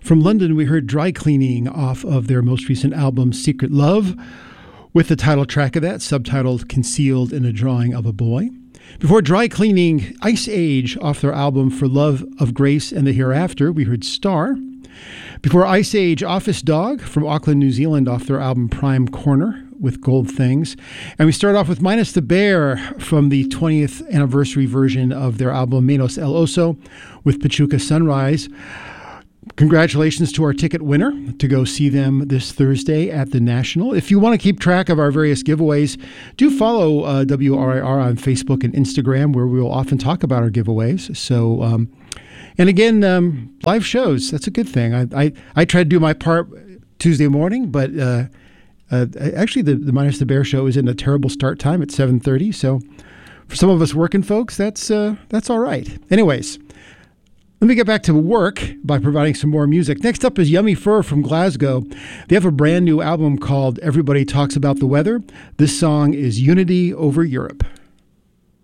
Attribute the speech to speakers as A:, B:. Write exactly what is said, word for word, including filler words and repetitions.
A: From London, we heard Dry Cleaning off of their most recent album, Secret Love, with the title track of that, subtitled Concealed in a Drawing of a Boy. Before Dry Cleaning, Ice Age off their album For Love of Grace and the Hereafter, we heard Star. Before Ice Age, Office Dog from Auckland, New Zealand off their album Prime Corner with Gold Things. And we start off with Minus the Bear from the twentieth anniversary version of their album Menos El Oso with Pachuca Sunrise. Congratulations to our ticket winner to go see them this Thursday at the National. If you want to keep track of our various giveaways, do follow uh, W R I R on Facebook and Instagram, where we will often talk about our giveaways. So, um, and again, um, live shows, that's a good thing. I, I, I try to do my part Tuesday morning, but uh, uh, actually the, the Minus the Bear show is in a terrible start time at seven thirty. So for some of us working folks, that's uh, that's all right. Anyways, let me get back to work by providing some more music. Next up is Yummy Fur from Glasgow. They have a brand new album called Everybody Talks About the Weather. This song is Unity Over Europe.